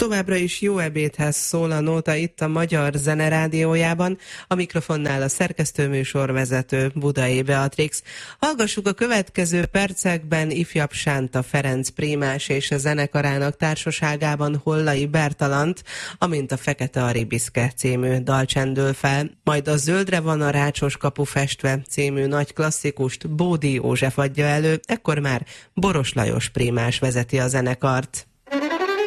Továbbra is jó ebédhez szól a nóta itt a Magyar Zene Rádiójában, a mikrofonnál a szerkesztőműsorvezető Budai Beatrix. Hallgassuk a következő percekben ifjabb Sánta Ferenc prímás és a zenekarának társaságában Hollai Bertalant, amint a Fekete Aribiszke című dal csendül fel, majd a Zöldre van a rácsos kapu festve című nagy klasszikust Bódi József adja elő, ekkor már Boros Lajos prímás vezeti a zenekart.